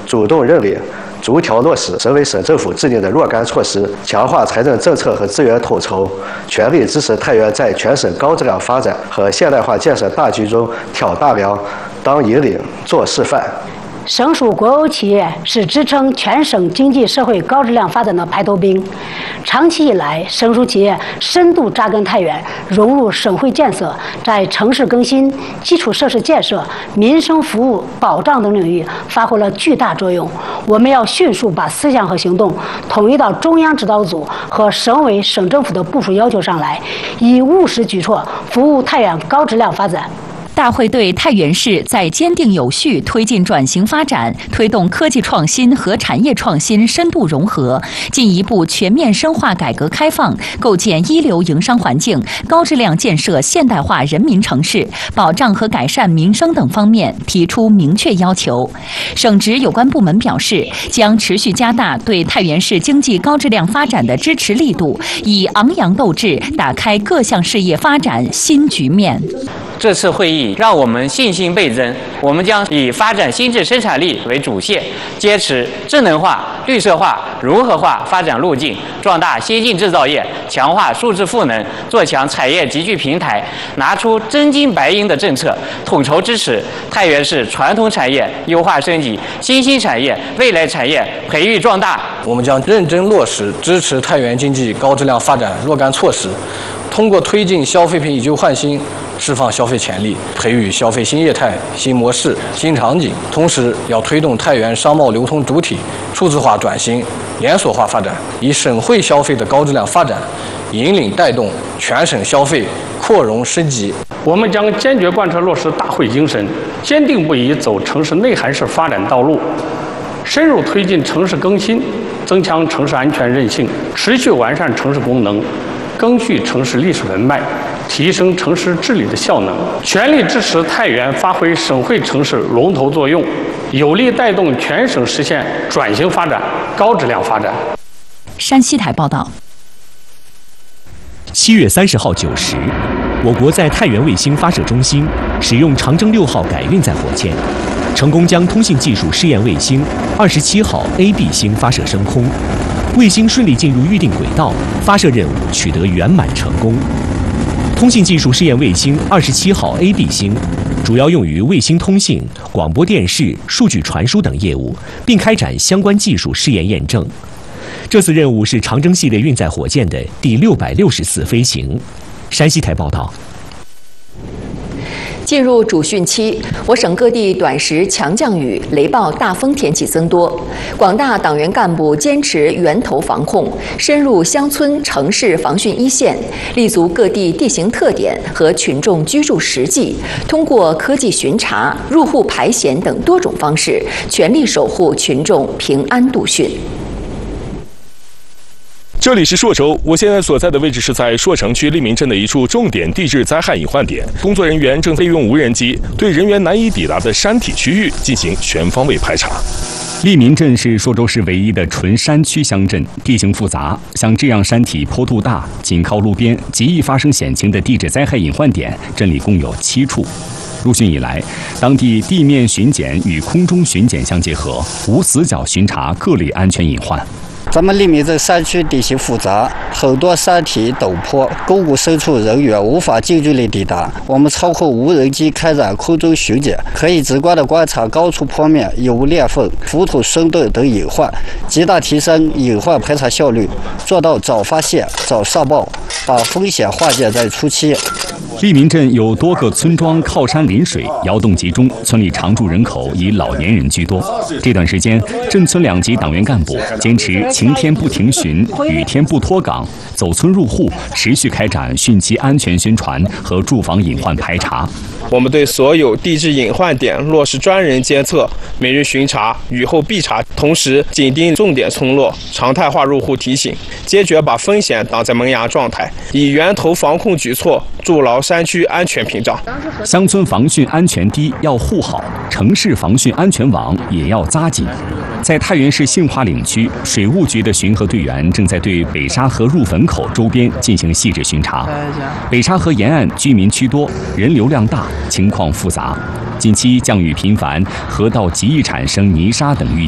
主动认领，逐条落实省委省政府制定的若干措施，强化财政政策和资源统筹，全力支持太原在全省高质量发展和现代化建设大局中挑大梁、当引领、做示范。 省属国有企业是支撑全省经济社会高质量发展的排头兵。长期以来，省属企业深度扎根太原，融入省会建设，在城市更新、基础设施建设、民生服务保障等领域发挥了巨大作用。我们要迅速把思想和行动统一到中央指导组和省委省政府的部署要求上来，以务实举措服务太原高质量发展。 大会对太原市在坚定有序推进转型发展、推动科技创新和产业创新深度融合，进一步全面深化改革开放，构建一流营商环境，高质量建设现代化人民城市，保障和改善民生等方面提出明确要求。省直有关部门表示，将持续加大对太原市经济高质量发展的支持力度，以昂扬斗志打开各项事业发展新局面。 这次会议让我们信心倍增，我们将以发展新质生产力为主线，坚持智能化、绿色化、融合化发展路径，壮大先进制造业，强化数字赋能，做强产业集聚平台，拿出真金白银的政策，统筹支持太原市传统产业优化升级、新兴产业、未来产业培育壮大。 我们将认真落实支持太原经济高质量发展若干措施，通过推进消费品以旧换新，释放消费潜力，培育消费新业态、新模式、新场景。同时，要推动太原商贸流通主体数字化转型、连锁化发展，以省会消费的高质量发展，引领带动全省消费扩容升级。 我们将坚决贯彻落实大会精神，坚定不移走城市内涵式发展道路，深入推进城市更新，增强城市安全韧性，持续完善城市功能，赓续城市历史文脉，提升城市治理的效能，全力支持太原发挥省会城市龙头作用，有力带动全省实现转型发展、高质量发展。 山西台报道。 7月30号9时，我国在太原卫星发射中心使用长征6号改运载火箭，成功将通信技术试验卫星27号 AB 星发射升空，卫星顺利进入预定轨道，发射任务取得圆满成功。通信技术试验卫星27号 AB 星主要用于卫星通信、广播电视、数据传输等业务，并开展相关技术试验验证。这次任务是长征系列运载火箭的第660次飞行。山西台报道。 进入主汛期，我省各地短时强降雨、雷暴、大风天气增多。广大党员干部坚持源头防控，深入乡村、城市防汛一线，立足各地地形特点和群众居住实际，通过科技巡查、入户排险等多种方式，全力守护群众平安度汛。 这里是朔州，我现在所在的位置是在朔城区利民镇的一处重点地质灾害隐患点，工作人员正在利用无人机对人员难以抵达的山体区域进行全方位排查。 利民镇是朔州市唯一的纯山区乡镇，地形复杂，像这样山体坡度大、紧靠路边、极易发生险情的地质灾害隐患点，镇里共有7处。入汛以来，当地地面巡检与空中巡检相结合，无死角巡查各类安全隐患。 咱们利民镇山区地形复杂，很多山体陡坡，沟谷深处人员无法近距离抵达。我们操控无人机开展空中巡检，可以直观地观察高处坡面有无裂缝、浮土深洞等隐患，极大提升隐患排查效率，做到早发现、早上报，把风险化解在初期。 利民镇有多个村庄靠山临水，窑洞集中，村里常住人口以老年人居多。这段时间，镇村2级党员干部坚持晴天不停巡、雨天不脱岗，走村入户，持续开展汛期安全宣传和住房隐患排查。 我们对所有地质隐患点落实专人监测、每日巡查、雨后必查，同时紧盯重点村落，常态化入户提醒，坚决把风险挡在萌芽状态，以源头防控举措筑牢山区安全屏障。 乡村防汛安全堤要护好，城市防汛安全网也要扎紧。在太原市杏花岭区，水务局的巡河队员正在对北沙河入汾口周边进行细致巡查。北沙河沿岸居民区多，人流量大，情况复杂。近期降雨频繁，河道极易产生泥沙等淤